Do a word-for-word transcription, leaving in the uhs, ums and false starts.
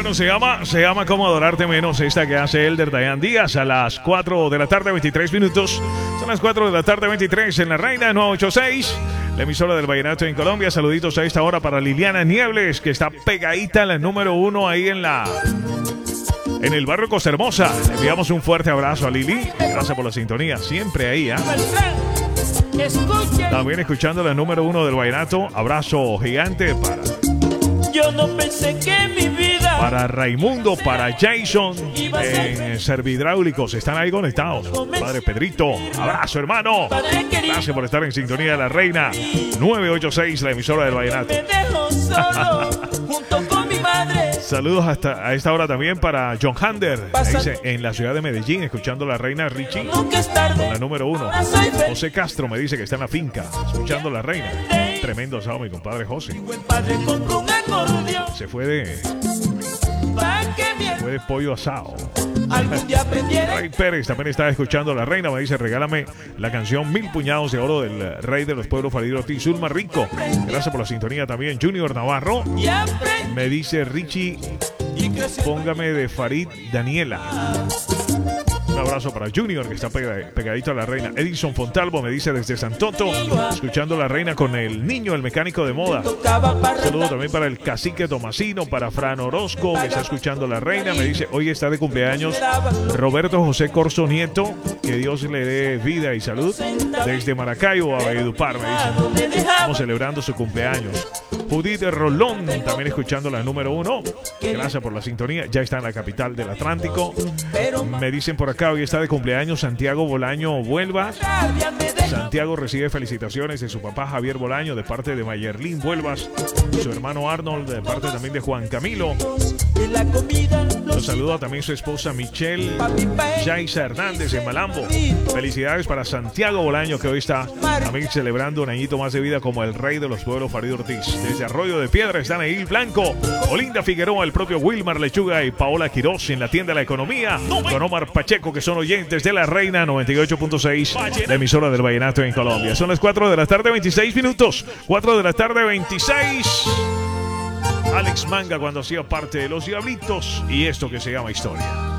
Bueno, se llama, se llama Cómo Adorarte Menos, esta que hace Elder Dayan Díaz a las cuatro de la tarde, veintitrés minutos. Son las cuatro de la tarde, veintitrés en la Reina novecientos ochenta y seis, la emisora del vallenato en Colombia. Saluditos a esta hora para Liliana Niebles, que está pegadita a la número uno ahí en la... en el barrio Costa Hermosa. Le enviamos un fuerte abrazo a Lili. Gracias por la sintonía, siempre ahí, ¿eh? También escuchando la número uno del vallenato. Abrazo gigante para... Yo no pensé que mi vida... para Raimundo, para Jason en Servihidráulicos. Están ahí conectados. Padre Pedrito, abrazo, hermano. Gracias por estar en sintonía de la Reina novecientos ochenta y seis, la emisora del vallenato. Me dejó solo junto con mi madre. Saludos hasta a esta hora también para John Hander, dice, en la ciudad de Medellín, escuchando la Reina Richie con la número uno. José Castro me dice que está en la finca, escuchando la Reina. Tremendo asado, mi compadre José. Se fue de... Se fue de pollo asado. Ray Pérez también está escuchando la Reina. Me dice, regálame la canción Mil Puñados de Oro del Rey de los Pueblos, Farid Ortiz. Zulma Rico, gracias por la sintonía también. Junior Navarro me dice, Richie, póngame de Farid Daniela. Un abrazo para Junior, que está pegadito a la Reina. Edison Fontalvo me dice desde Santoto, escuchando la Reina con el niño, el mecánico de moda. Saludo también para el cacique Tomasino, para Fran Orozco, que está escuchando la Reina. Me dice, hoy está de cumpleaños Roberto José Corso Nieto, que Dios le dé vida y salud. Desde Maracaibo a Valledupar, me dice, estamos celebrando su cumpleaños. Judith Rolón, también escuchando la número uno. Gracias por la sintonía. Ya está en la capital del Atlántico. Me dicen por acá, hoy está de cumpleaños Santiago Bolaño Vuelvas. Santiago recibe felicitaciones de su papá Javier Bolaño, de parte de Mayerlín Vuelvas, su hermano Arnold, de parte también de Juan Camilo. Los saluda también su esposa Michelle Yaisa Hernández en Malambo. Felicidades para Santiago Bolaño, que hoy está también celebrando un añito más de vida como el rey de los pueblos, Farid Ortiz. Desde Arroyo de Piedra están ahí Blanco, Olinda Figueroa, el propio Wilmar Lechuga y Paola Quiroz en la tienda de la economía, con Omar Pacheco, que son oyentes de la Reina noventa y ocho punto seis, la emisora del vallenato en Colombia. Son las cuatro de la tarde, veintiséis minutos. cuatro de la tarde, veintiséis. Alex Manga cuando hacía parte de Los Diablitos y esto que se llama Historia.